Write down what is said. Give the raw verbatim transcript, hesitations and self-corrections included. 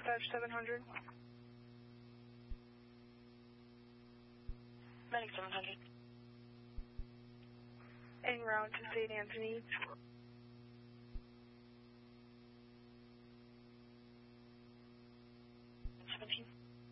dispatch seven hundred. Medic seven hundred. En route to Saint Anthony. seventeen.